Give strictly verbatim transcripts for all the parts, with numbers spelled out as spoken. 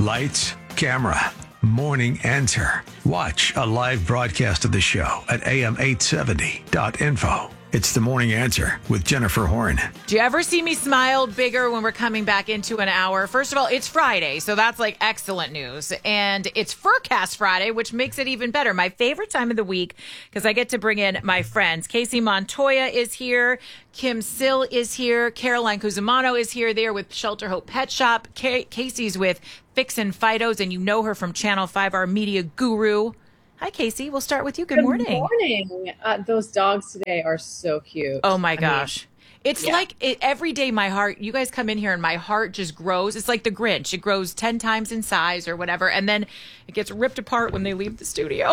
Lights, camera, morning answer. Watch a live broadcast of the show at A M eight seventy dot info. It's the Morning Answer with Jennifer Horn. Do you ever see me smile bigger when we're coming back into an hour? First of all, it's Friday, so that's like excellent news. And it's Furcast Friday, which makes it even better. My favorite time of the week because I get to bring in my friends. Casey Montoya is here. Kim Sill is here. Caroline Cusimano is here. They're with Shelter Hope Pet Shop. K- Casey's with Fixin' Fidos, and you know her from Channel five, our media guru. Hi, Casey. We'll start with you. Good, Good morning. Good morning. Uh, those dogs today are so cute. Oh, my gosh. I mean, it's yeah. like it, every day my heart, you guys come in here and my heart just grows. It's like the Grinch. It grows ten times in size or whatever. And then it gets ripped apart when they leave the studio.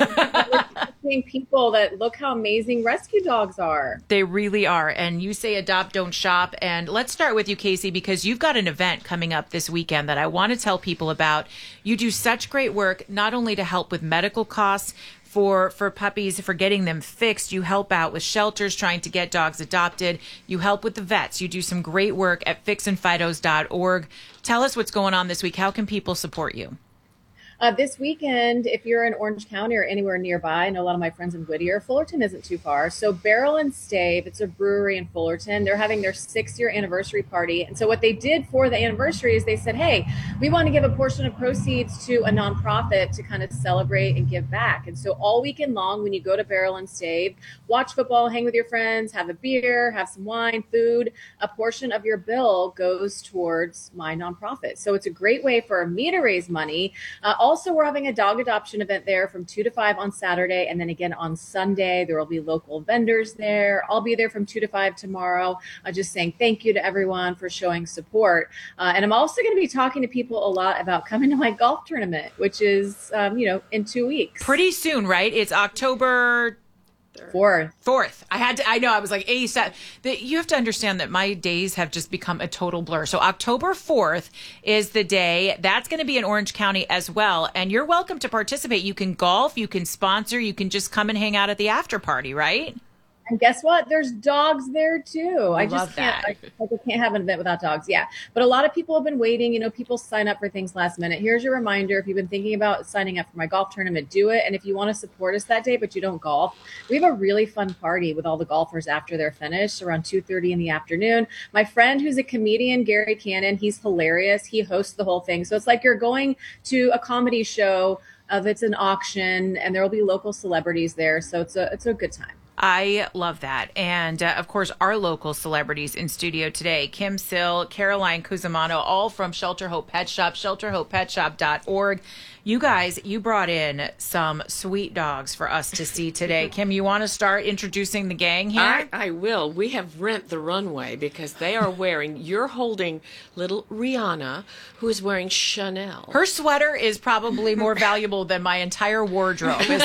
Seeing people that look how amazing rescue dogs are. They really are. And you say adopt, don't shop. And let's start with you, Casey, because you've got an event coming up this weekend that I want to tell people about. You do such great work, not only to help with medical costs, For, for puppies, for getting them fixed. You help out with shelters trying to get dogs adopted. You help with the vets. You do some great work at fixin fidos dot org. Tell us what's going on this week. How can people support you? Uh, this weekend, if you're in Orange County or anywhere nearby, I know a lot of my friends in Whittier. Fullerton isn't too far. So Barrel and Stave, it's a brewery in Fullerton. They're having their six-year anniversary party. And so what they did for the anniversary is they said, hey, we want to give a portion of proceeds to a nonprofit to kind of celebrate and give back. And so all weekend long, when you go to Barrel and Stave, watch football, hang with your friends, have a beer, have some wine, food, a portion of your bill goes towards my nonprofit. So it's a great way for me to raise money. Uh, Also, we're having a dog adoption event there from two to five on Saturday. And then again on Sunday, there will be local vendors there. I'll be there from two to five tomorrow. Uh, just saying thank you to everyone for showing support. Uh, and I'm also going to be talking to people a lot about coming to my golf tournament, which is, um, you know, in two weeks. Pretty soon, right? It's October Fourth. Fourth. I had to, I know, I was like eighty-seven. The, you have to understand that my days have just become a total blur. So October fourth is the day. That's going to be in Orange County as well. And you're welcome to participate. You can golf, you can sponsor, you can just come and hang out at the after party, right? And guess what? There's dogs there too. I, I just love can't, that. I, I can't have an event without dogs. Yeah. But a lot of people have been waiting. You know, people sign up for things last minute. Here's your reminder. If you've been thinking about signing up for my golf tournament, do it. And if you want to support us that day, but you don't golf, we have a really fun party with all the golfers after they're finished around two thirty in the afternoon. My friend who's a comedian, Gary Cannon, he's hilarious. He hosts the whole thing. So it's like you're going to a comedy show of it's an auction and there will be local celebrities there. So it's a, it's a good time. I love that. And, uh, of course, our local celebrities in studio today, Kim Sill, Caroline Cusimano, all from Shelter Hope Pet Shop, shelter hope pet shop dot org. You guys, you brought in some sweet dogs for us to see today. Kim, you want to start introducing the gang here? I, I will. We have Rent the Runway because they are wearing, you're holding little Rihanna, who is wearing Chanel. Her sweater is probably more valuable than my entire wardrobe. Is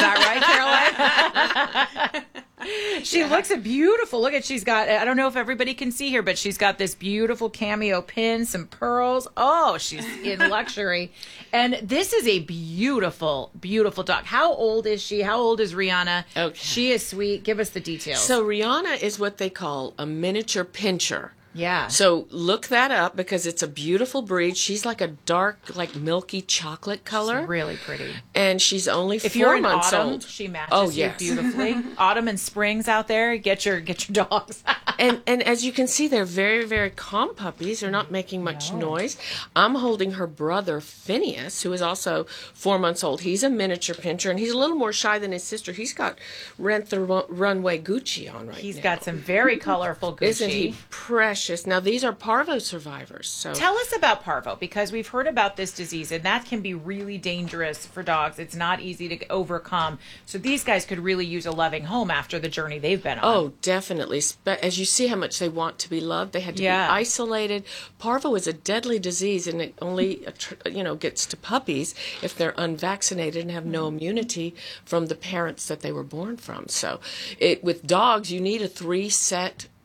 that right, Caroline? She yeah. looks beautiful. Look at, she's got, I don't know if everybody can see here, but she's got this beautiful cameo pin, some pearls. Oh, she's in luxury. And this is a beautiful, beautiful dog. How old is she? How old is Rihanna? Okay. She is sweet. Give us the details. So Rihanna is what they call a miniature pinscher. Yeah. So look that up because it's a beautiful breed. She's like a dark, like milky chocolate color. She's really pretty. And she's only if four you're in months autumn, old. She matches oh, you yes. beautifully. Autumn and springs out there. Get your get your dogs. and and as you can see, they're very, very calm puppies. They're not making much no. noise. I'm holding her brother, Phineas, who is also four months old. He's a miniature pinscher, and he's a little more shy than his sister. He's got Rent the Ru- Runway Gucci on right he's now. He's got some very colorful Gucci. Isn't he precious? Now, these are parvo survivors. So tell us about parvo, because we've heard about this disease, and that can be really dangerous for dogs. It's not easy to overcome. So these guys could really use a loving home after the journey they've been on. Oh, definitely. As you see how much they want to be loved, they had to yeah. be isolated. Parvo is a deadly disease, and it only you know gets to puppies if they're unvaccinated and have no immunity from the parents that they were born from. So, it with dogs, you need a three set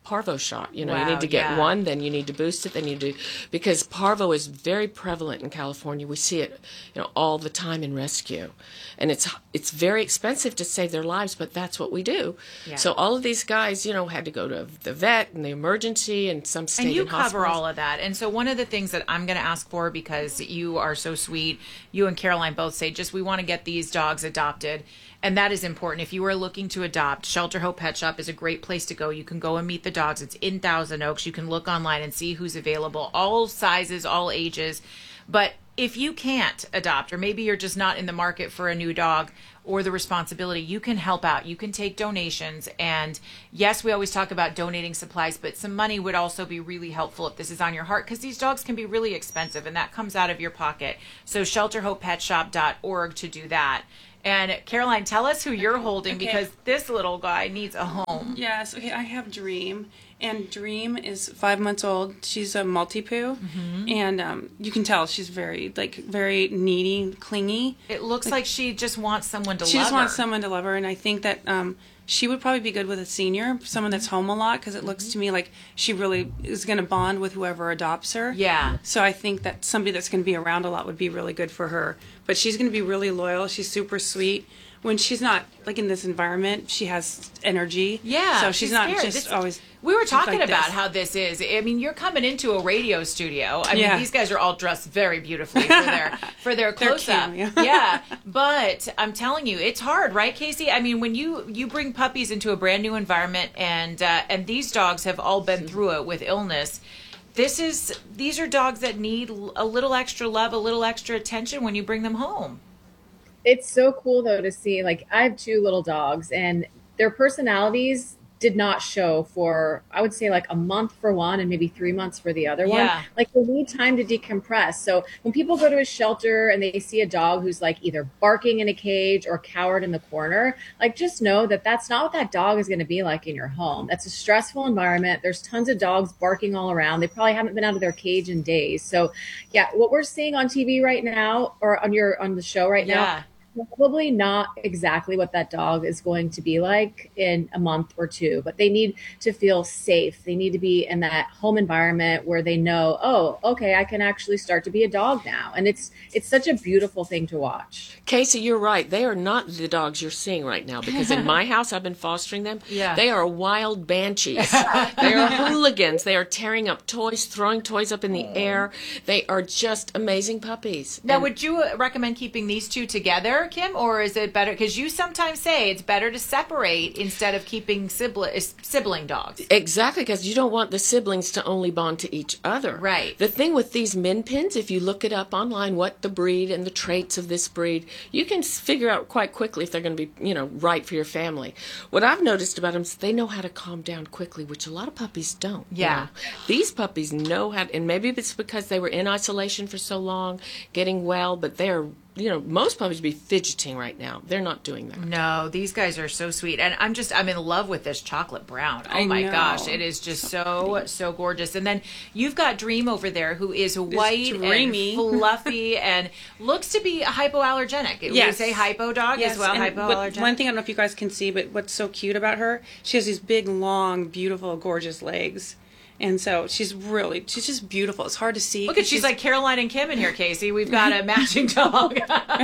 parvo shot. You know, Wow, you need to get yeah. one, then you need to boost it, then you do, because parvo is very prevalent in California. We see it, you know, all the time in rescue, and it's it's very expensive to save their lives, but that's what we do. Yeah. So all of these guys, you know, had to go to the vet and the emergency, and some stayed And you in cover hospitals. all of that. And so one of the things that I'm going to ask for, because you are so sweet, you and Caroline both say, just we want to get these dogs adopted. And that is important. If you are looking to adopt, Shelter Hope Pet Shop is a great place to go. You can go and meet the dogs. It's in Thousand Oaks. You can look online and see who's available, all sizes, all ages. But if you can't adopt, or maybe you're just not in the market for a new dog or the responsibility, you can help out. You can take donations. And yes, we always talk about donating supplies, but some money would also be really helpful if this is on your heart, because these dogs can be really expensive, and that comes out of your pocket. So shelter hope pet shop dot org to do that. And Caroline, tell us who you're holding, Okay. because this little guy needs a home. Yes, okay, I have Dream, and Dream is five months old. She's a Maltipoo, Mm-hmm. and um, you can tell she's very, like, very needy, clingy. It looks like she just wants someone to She love just wants her. someone to love her, and I think that um, she would probably be good with a senior, someone that's home a lot, because it looks Mm-hmm. to me like she really is going to bond with whoever adopts her. Yeah. So I think that somebody that's going to be around a lot would be really good for her. But she's going to be really loyal. She's super sweet. When she's not, like, in this environment, she has energy. Yeah. So she's, not scared. just This- always. We were talking like about this. how this is. I mean, you're coming into a radio studio. I Yeah. mean, these guys are all dressed very beautifully for their for their They're close up. cute, Yeah. yeah. But I'm telling you, it's hard, right, Casey? I mean, when you you bring puppies into a brand new environment, and uh, and these dogs have all been through it with illness. This is these are dogs that need a little extra love, a little extra attention when you bring them home. It's so cool though to see, like, I have two little dogs and their personalities did not show for, I would say, like a month for one and maybe three months for the other Yeah. one. Like, they need time to decompress. So when people go to a shelter and they see a dog who's like either barking in a cage or cowered in the corner, like, just know that that's not what that dog is going to be like in your home. That's a stressful environment. There's tons of dogs barking all around. They probably haven't been out of their cage in days. So yeah, what we're seeing on T V right now, or on your on the show right now, Yeah. probably not exactly what that dog is going to be like in a month or two, but they need to feel safe. They need to be in that home environment where they know, oh, okay, I can actually start to be a dog now. And it's it's such a beautiful thing to watch. Casey, you're right. They are not the dogs you're seeing right now, because in my house, I've been fostering them. Yeah. They are wild banshees. They are hooligans. They are tearing up toys, throwing toys up in the air. They are just amazing puppies. Now, And- would you recommend keeping these two together, Kim, or is it better? Because you sometimes say it's better to separate instead of keeping sibling, sibling dogs. Exactly, because you don't want the siblings to only bond to each other. Right. The thing with these min pins, if you look it up online, what the breed and the traits of this breed, you can s- figure out quite quickly if they're going to be, you know, right for your family. What I've noticed about them is they know how to calm down quickly, which a lot of puppies don't. you Yeah. know. These puppies know how, and maybe it's because they were in isolation for so long, getting well, but they're, you know, most puppies would be fidgeting right now. They're not doing that. No, these guys are so sweet. And I'm just, I'm in love with this chocolate brown. Oh I my know. gosh. It is just so, so gorgeous. And then you've got Dream over there, who is white dreamy. and fluffy and looks to be hypoallergenic. Would you Yes. say hypo dog as well? and what- Hypoallergenic? one thing I don't know if you guys can see, but what's so cute about her, she has these big, long, beautiful, gorgeous legs. And so she's really, she's just beautiful. It's hard to see. Look at, 'cause she's like Caroline and Kim in here, Casey. We've got a matching dog.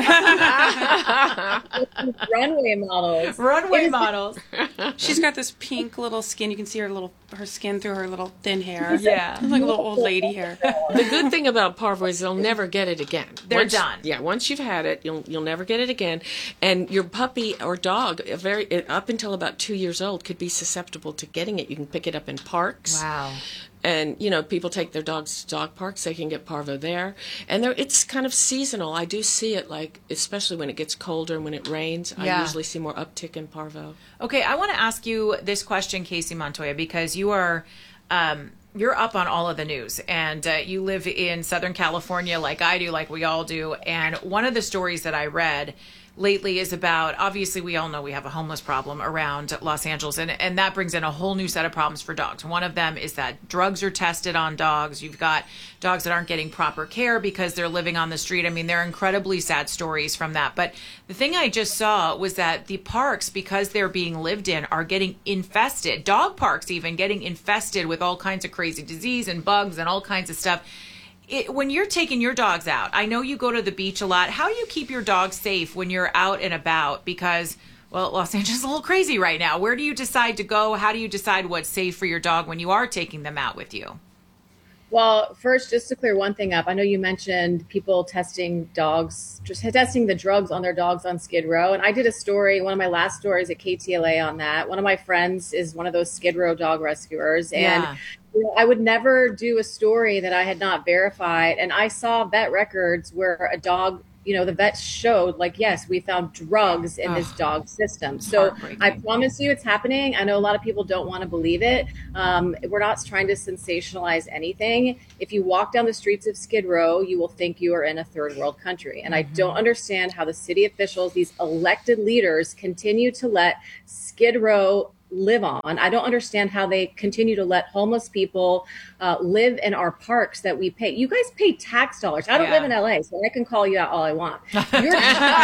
Runway models. Runway It is- models. she's got this pink little skin. You can see her little, her skin through her little thin hair. Yeah. It's like a little old lady hair. The good thing about parvo is they'll never get it again. They're Once- done. Yeah, once you've had it, you'll you'll never get it again. And your puppy or dog, a very up until about two years old, could be susceptible to getting it. You can pick it up in parks. Wow. And you know, people take their dogs to dog parks. They can get parvo there, and there it's kind of seasonal. I do see it, like especially when it gets colder and when it rains. Yeah. I usually see more uptick in parvo. Okay, I want to ask you this question, Casey Montoya, because you are um, you're up on all of the news, and uh, you live in Southern California, like I do, like we all do. And one of the stories that I read lately is about, obviously we all know we have a homeless problem around Los Angeles, and, and that brings in a whole new set of problems for dogs. One of them is that drugs are tested on dogs. You've got dogs that aren't getting proper care because they're living on the street. I mean, there are incredibly sad stories from that. But the thing I just saw was that the parks, because they're being lived in, are getting infested. Dog parks even getting infested with all kinds of crazy disease and bugs and all kinds of stuff. It, when you're taking your dogs out, I know you go to the beach a lot. How do you keep your dogs safe when you're out and about? Because, well, Los Angeles is a little crazy right now. Where do you decide to go? How do you decide what's safe for your dog when you are taking them out with you? Well, first, just to clear one thing up, I know you mentioned people testing dogs, just testing the drugs on their dogs on Skid Row. And I did a story, one of my last stories at K T L A on that. One of my friends is one of those Skid Row dog rescuers. And Yeah. you know, I would never do a story that I had not verified. And I saw vet records where a dog, you know, the vet showed like, yes, we found drugs in this Ugh. dog system. So Heartbreaking. I promise you it's happening. I know a lot of people don't want to believe it. Um, we're not trying to sensationalize anything. If you walk down the streets of Skid Row, you will think you are in a third world country. And I don't understand how the city officials, these elected leaders, continue to let Skid Row live on. I don't understand how they continue to let homeless people uh, live in our parks that we pay. You guys pay tax dollars. I don't Yeah. live in L A, so I can call you out all I want. You're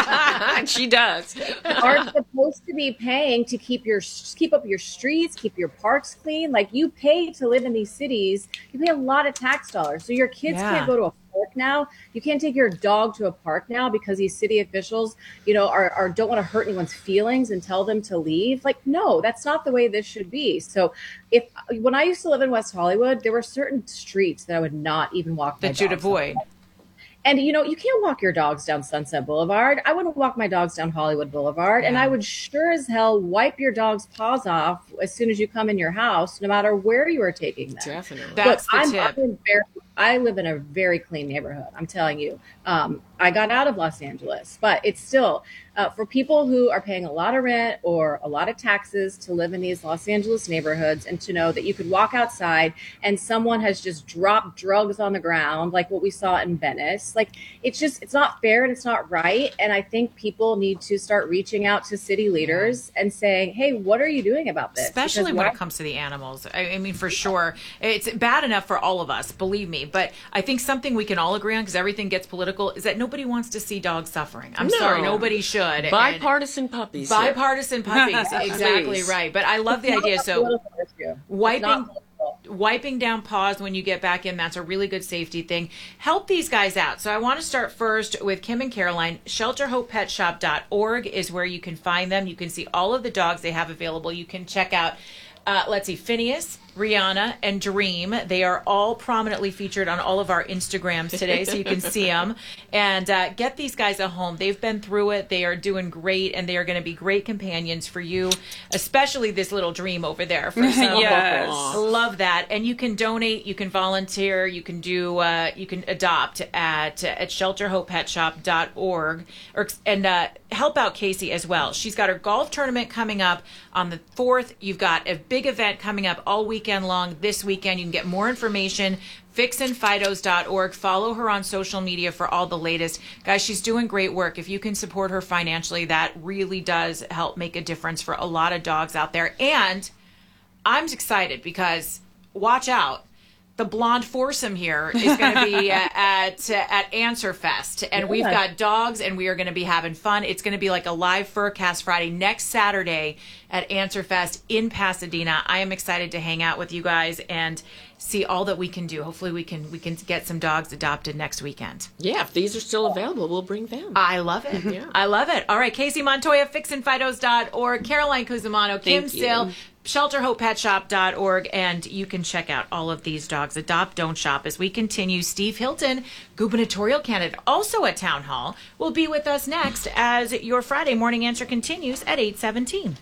And she does. are supposed to be paying to keep your keep up your streets, keep your parks clean. Like, you pay to live in these cities. You pay a lot of tax dollars. So your kids Yeah. can't go to a park now. You can't take your dog to a park now because these city officials, you know, are, are don't want to hurt anyone's feelings and tell them to leave. Like, no, that's not the way this should be. So if when I used to live in West Hollywood, there were certain streets that I would not even walk my That you'd dogs avoid. on. And, you know, you can't walk your dogs down Sunset Boulevard. I wouldn't walk my dogs down Hollywood Boulevard. And Yeah. I would sure as hell wipe your dog's paws off as soon as you come in your house, no matter where you are taking them. Definitely. That's the I'm, tip. I'm in very, I live in a very clean neighborhood. I'm telling you. Um, I got out of Los Angeles, but it's still uh, for people who are paying a lot of rent or a lot of taxes to live in these Los Angeles neighborhoods, and to know that you could walk outside and someone has just dropped drugs on the ground, like what we saw in Venice. Like, it's just, it's not fair and it's not right. And I think people need to start reaching out to city leaders and saying, hey, what are you doing about this? Especially Because when why- it comes to the animals. I, I mean, for sure, it's bad enough for all of us, believe me. But I think something we can all agree on, because everything gets political, is that nobody wants to see dogs suffering. I'm No. sorry, nobody should. And- Bipartisan puppies. bipartisan puppies, exactly Please. right. But I love the It's not idea. a So political issue. It's wiping not political. wiping down paws when you get back in, that's a really good safety thing. Help these guys out. So I want to start first with Kim and Caroline. shelter hope pet shop dot org is where you can find them. You can see all of the dogs they have available. You can check out uh, let's see, Phineas, Rihanna, and Dream. They are all prominently featured on all of our Instagrams today, so you can see them. And uh, get these guys a home. They've been through it. They are doing great, and they are going to be great companions for you, especially this little Dream over there. For some. Yes. Love that. And you can donate, you can volunteer, you can do, uh, you can adopt at at shelter hope pet shop dot org, or and uh, help out Casey as well. She's got her golf tournament coming up on the fourth. You've got a big event coming up all weekend long this weekend. You can get more information, fixin fidos dot org. Follow her on social media for all the latest. Guys, she's doing great work. If you can support her financially, that really does help make a difference for a lot of dogs out there. And I'm excited because, watch out, the blonde foursome here is going to be uh, at uh, at Answer Fest, and we've Yeah. got dogs, and we are going to be having fun. It's going to be like a live Furcast Friday next Saturday at Answer Fest in Pasadena. I am excited to hang out with you guys and see all that we can do. Hopefully, we can we can get some dogs adopted next weekend. Yeah, if these are still available, we'll bring them. I love it. Yeah. I love it. All right, Casey Montoya, fixin fidos dot org, Caroline Cusimano, Kim Thank you. Sill, shelter hope pet shop dot org, and you can check out all of these dogs. Adopt, don't shop. As we continue, Steve Hilton, gubernatorial candidate, also at Town Hall, will be with us next as your Friday morning answer continues at eight seventeen.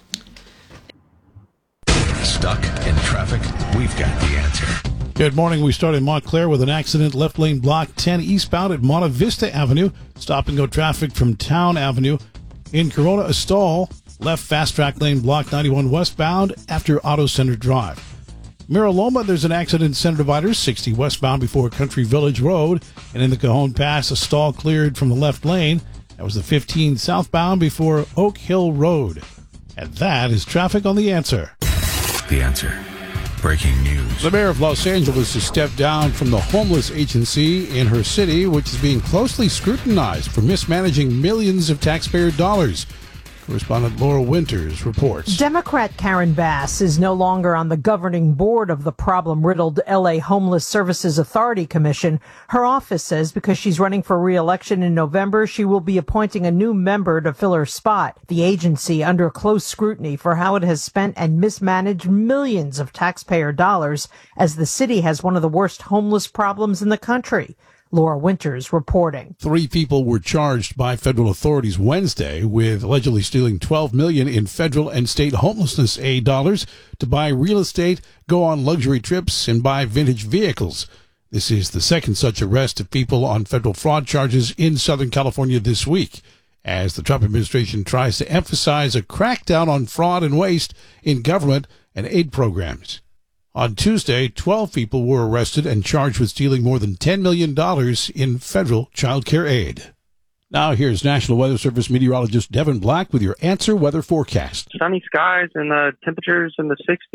Stuck in traffic? We've got the answer. Good morning. We start in Montclair with an accident. Left lane block ten eastbound at Monte Vista Avenue. Stop and go traffic from Town Avenue. In Corona, a stall. Left fast track lane block ninety-one westbound after Auto Center Drive. Mira Loma, there's an accident center divider sixty westbound before Country Village Road. And in the Cajon Pass, a stall cleared from the left lane. That was the fifteen southbound before Oak Hill Road. And that is traffic on The Answer. The Answer. Breaking news. The mayor of Los Angeles has stepped down from the homeless agency in her city, which is being closely scrutinized for mismanaging millions of taxpayer dollars. Correspondent Laura Winters reports. Democrat Karen Bass is no longer on the governing board of the problem-riddled L A Homeless Services Authority Commission. Her office says because she's running for re-election in November, she will be appointing a new member to fill her spot. The agency under close scrutiny for how it has spent and mismanaged millions of taxpayer dollars, as the city has one of the worst homeless problems in the country. Laura Winters reporting. Three people were charged by federal authorities Wednesday with allegedly stealing twelve million dollars in federal and state homelessness aid dollars to buy real estate, go on luxury trips, and buy vintage vehicles. This is the second such arrest of people on federal fraud charges in Southern California this week, as the Trump administration tries to emphasize a crackdown on fraud and waste in government and aid programs. On Tuesday, twelve people were arrested and charged with stealing more than ten million dollars in federal child care aid. Now here's National Weather Service meteorologist Devin Black with your Answer Weather Forecast. Sunny skies and uh, temperatures in the sixties.